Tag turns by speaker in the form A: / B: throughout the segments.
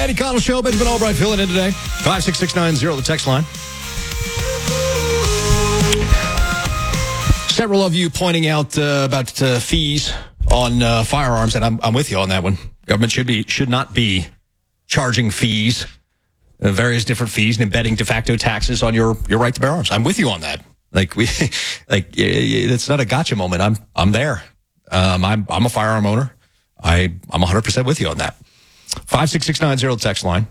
A: Eddie Connell Show, Benjamin Albright filling in today. 56690, the text line. Several of you pointing out about fees on firearms, and I'm with you on that one. Government should not be charging fees, various different fees, and embedding de facto taxes on your right to bear arms. I'm with you on that. It's not a gotcha moment. I'm there. I'm a firearm owner. I'm 100% with you on that. 56690 text line.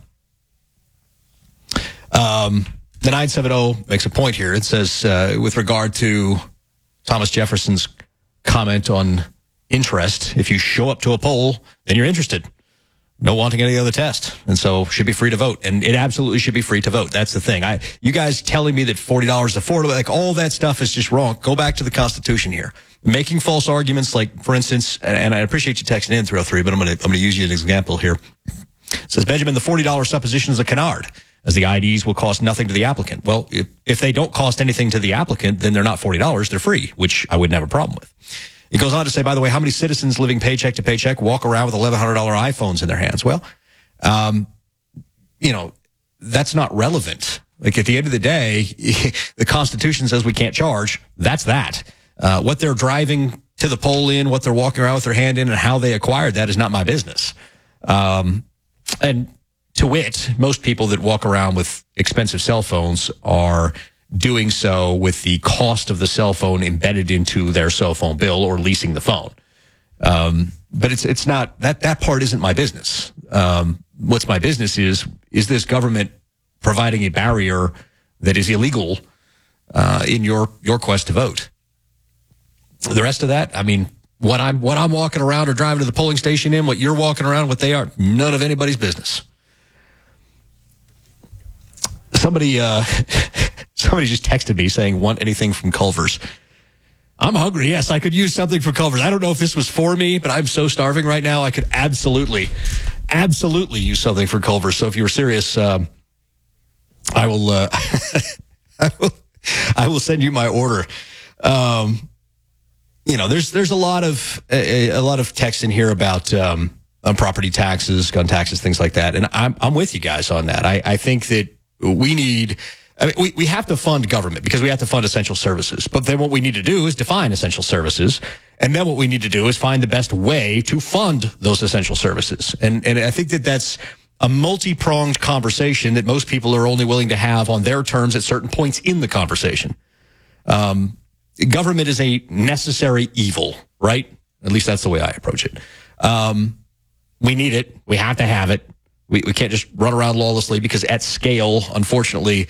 A: The 970 makes a point here. It says, with regard to Thomas Jefferson's comment on interest, if you show up to a poll, then you're interested. No wanting any other test. And so should be free to vote. And it absolutely should be free to vote. That's the thing. You guys telling me that $40 is affordable, like all that stuff is just wrong. Go back to the Constitution here. Making false arguments, like, for instance, and I appreciate you texting in 303, but I'm going to use you as an example here. It says, Benjamin, the $40 supposition is a canard, as the IDs will cost nothing to the applicant. Well, if they don't cost anything to the applicant, then they're not $40, they're free, which I wouldn't have a problem with. It goes on to say, by the way, how many citizens living paycheck to paycheck walk around with $1,100 iPhones in their hands? Well, that's not relevant. Like, at the end of the day, the Constitution says we can't charge. That's that. What they're driving to the poll in, what they're walking around with their hand in, and how they acquired that is not my business. And to wit, most people that walk around with expensive cell phones are doing so with the cost of the cell phone embedded into their cell phone bill or leasing the phone. But it's not, that part isn't my business. What's my business is this government providing a barrier that is illegal in your quest to vote? The rest of that, I mean, what I'm walking around or driving to the polling station in, what you're walking around, what they are, none of anybody's business. Somebody just texted me saying, want anything from Culver's? I'm hungry. Yes, I could use something from Culver's. I don't know if this was for me, but I'm so starving right now. I could absolutely use something from Culver's. So if you were serious, I will send you my order. There's a lot of text in here about property taxes, gun taxes, things like that, and I'm with you guys on that. I think that we have to fund government because we have to fund essential services. But then what we need to do is define essential services, and then what we need to do is find the best way to fund those essential services. And I think that that's a multi-pronged conversation that most people are only willing to have on their terms at certain points in the conversation. Government is a necessary evil, right? At least that's the way I approach it. We need it. We have to have it. We can't just run around lawlessly because at scale, unfortunately,